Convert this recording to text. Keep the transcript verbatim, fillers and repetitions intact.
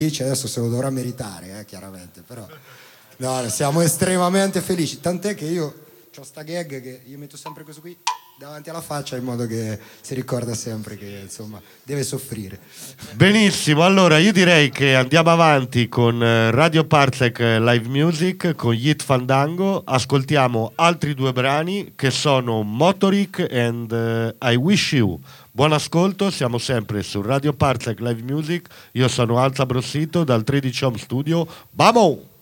adesso se lo dovrà meritare, eh, chiaramente, però no, siamo estremamente felici, tant'è che io ho sta gag che io metto sempre questo qui davanti alla faccia in modo che si ricorda sempre che insomma deve soffrire. Benissimo, allora io direi che andiamo avanti con Radio Parsec Live Music con Yeet Fandango, ascoltiamo altri due brani che sono Motoric and uh, I Wish You. Buon ascolto, siamo sempre su Radio Parsec Live Music, io sono Alza Brossito dal tredici Home Studio, vamo!